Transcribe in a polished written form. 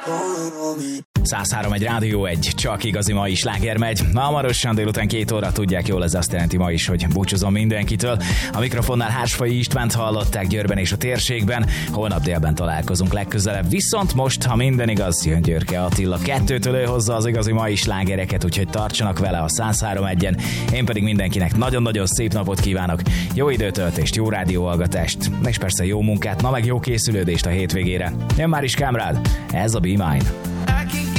103 egy Rádió 1, csak igazi mai sláger megy. Hamarosan délután 2 óra, tudják jól, ez azt jelenti ma is, hogy búcsúzom mindenkitől. A mikrofonnál Hársfai Istvánt hallották Győrben és a térségben. Holnap délben találkozunk legközelebb. Viszont most, ha minden igaz, jön Győrke Attila. 2-től hozza az igazi mai slágereket, úgyhogy tartsanak vele a 103.1-en. Én pedig mindenkinek nagyon-nagyon szép napot kívánok. Jó időtöltést, jó rádióhallgatást, és persze jó munkát, na meg jó készülődést a hétvégére. Jön már is Kámrád, ez a Be Mine.